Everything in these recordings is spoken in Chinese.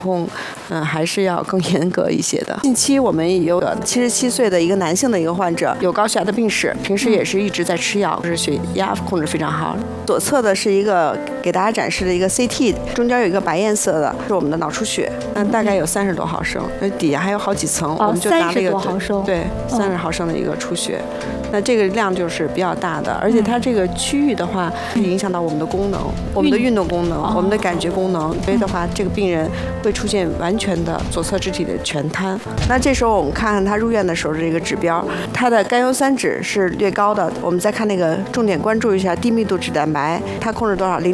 控，还是要更严格一些的。近期我们也有77岁的一个男性的一个患者，有高血压的病史，平时也是一直在吃药，就是血压控制非常好。左侧的是一个给大家展示的一个 CT， 中间有一个白颜色的，是我们的脑出血，大概有30多毫升，底下还有好几层，我们就拿了一个 30多毫升， 对，30毫升的一个出血。那这个量就是比较大的，而且它这个区域的话，是影响到我们的功能，我们的运动功能，我们的感觉功能。所以的话，这个病人会出现完全的左侧肢体的全瘫。那这时候我们看看他入院的时候的这个指标，他的甘油三酯是略高的。我们再看那个重点关注一下低密度脂蛋白，它控制多少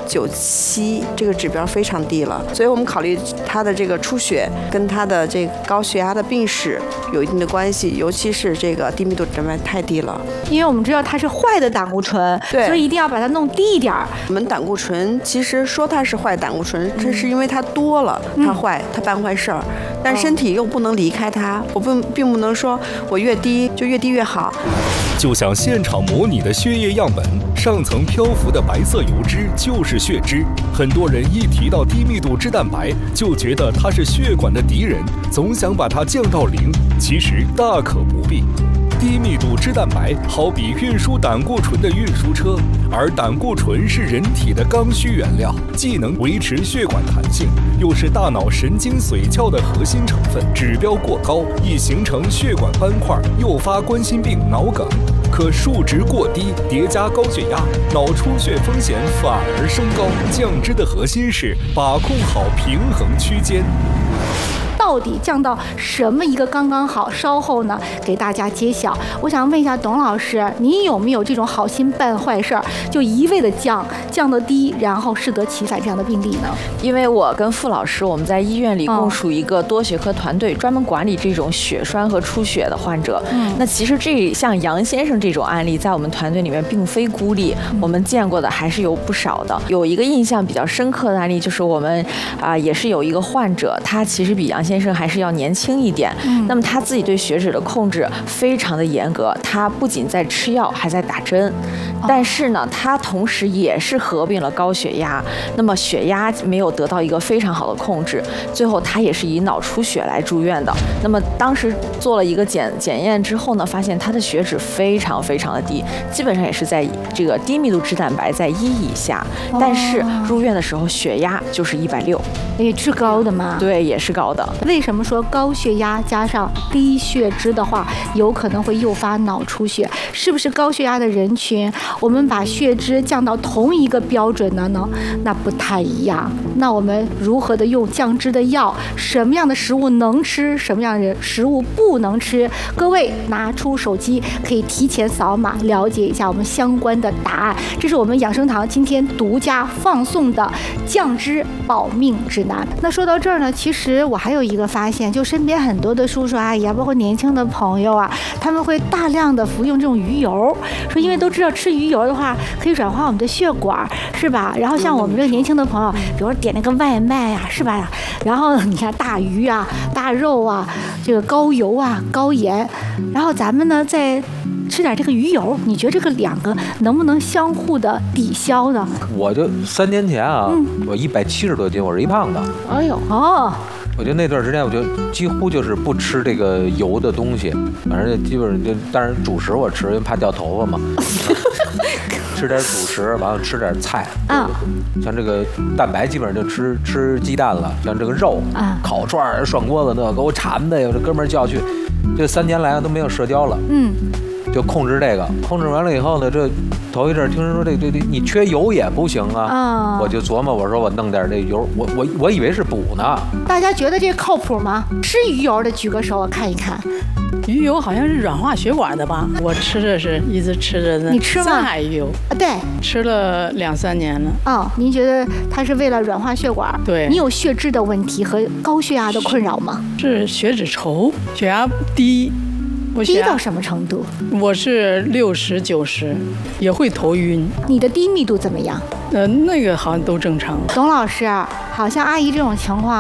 ？0.97，这个指标非常低了。所以我们考虑他的这个出血跟他的这个高血压的病史有一定的关系，尤其是这个低密度脂蛋白太低了。 因为我们知道它是坏的胆固醇， 对， 所以一定要把它弄低一点。 我们胆固醇其实说它是坏胆固醇，这是因为它多了，它坏，它办坏事儿，但身体又不能离开它，我并不能说我越低就越低越好。 就像现场模拟的血液样本，上层漂浮的白色油脂就是血脂。很多人一提到低密度脂蛋白，就觉得它是血管的敌人，总想把它降到0，其实大可不必。低密度脂蛋白好比运输胆固醇的运输车，而胆固醇是人体的刚需原料，既能维持血管弹性，又是大脑神经髓鞘的核心成分。指标过高易形成血管斑块，诱发冠心病、脑梗。可数值过低，叠加高血压，脑出血风险反而升高。降脂的核心是把控好平衡区间。 到底降到什么一个刚刚好？稍后呢，给大家揭晓。我想问一下董老师，你有没有这种好心办坏事儿，就一味的降得低，然后适得其反这样的病例呢？ 因为我跟傅老师，我们在医院里共属一个多学科团队，专门管理这种血栓和出血的患者。那其实像杨先生这种案例，在我们团队里面并非孤立，我们见过的还是有不少的。有一个印象比较深刻的案例，就是我们也是有一个患者，他其实比杨先生还是要年轻一点，那么他自己对血脂的控制非常的严格，他不仅在吃药，还在打针，但是呢，他同时也是合并了高血压，那么血压没有得到一个非常好的控制，最后他也是以脑出血来住院的。那么当时做了一个检验之后呢，发现他的血脂非常非常的低，基本上也是在这个低密度脂蛋白在1以下，但是入院的时候血压就是160， 也是高的嘛？ 对，也是高的。 为什么说高血压加上低血脂的话，有可能会诱发脑出血？是不是高血压的人群，我们把血脂降到同一个标准的呢？那不太一样。那我们如何的用降脂的药？什么样的食物能吃？什么样的食物不能吃？各位拿出手机，可以提前扫码了解一下我们相关的答案。这是我们养生堂今天独家放送的降脂保命指南。那说到这儿呢，其实我还有一个发现，就身边很多的叔叔阿姨啊，包括年轻的朋友啊，他们会大量的服用这种鱼油，说因为都知道吃鱼油的话可以软化我们的血管，是吧？然后像我们这个年轻的朋友，比如点那个外卖啊，是吧？然后你看大鱼啊、大肉啊，这个高油啊、高盐，然后咱们呢再吃点这个鱼油，你觉得这个两个能不能相互的抵消呢？ 我就3年前啊，我170多斤，我是一胖子。 哎呦我就那段时间，我就几乎就是不吃这个油的东西，反正基本上就，当然主食我吃，因为怕掉头发嘛。吃点主食，完了吃点菜像这个蛋白基本上就吃鸡蛋了，像这个肉烤串、涮锅子那给我馋的呀，这哥们儿叫去，这3年来都没有社交了。就控制这个，控制完了以后呢，这头一阵听人说这你缺油也不行啊，我就琢磨，我说我弄点这油，我以为是补呢。 大家觉得这靠谱吗？吃鱼油的举个手，我看一看。 鱼油好像是软化血管的吧？我吃的是一直吃着呢。 你吃吗？ 山海鱼油对， 吃了2、3年了。 您觉得它是为了软化血管？ 对。 你有血脂的问题和高血压的困扰吗？ 是血脂稠，血压低。 低到什么程度？ 我是60、90，也会头晕。 你的低密度怎么样？ 那个好像都正常。 董老师，好像阿姨这种情况，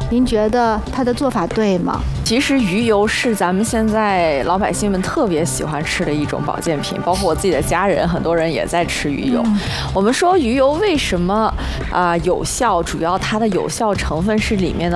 您觉得他的做法对吗？ 其实鱼油是咱们现在老百姓们特别喜欢吃的一种保健品，包括我自己的家人，很多人也在吃鱼油。我们说鱼油为什么有效，主要它的有效成分是里面的